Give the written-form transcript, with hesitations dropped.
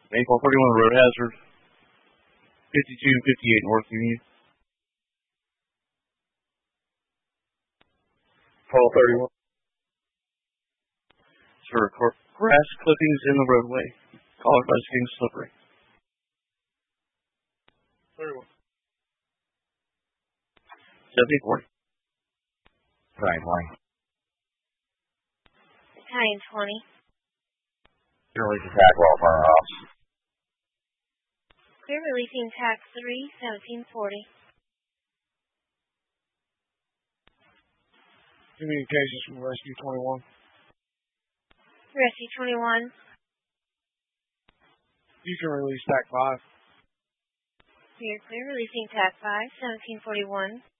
Maple 31 Road Hazard. 5258 North Union. 1231. Sir, grass clippings in the roadway. Caused by getting slippery. 31. 7040. Right, line. Italian 20. Clear release attack while fire ops. Clear releasing TAC 3, 1740. Communications from Rescue 21. Rescue 21. You can release TAC 5. We are clear releasing TAC 5, 1741.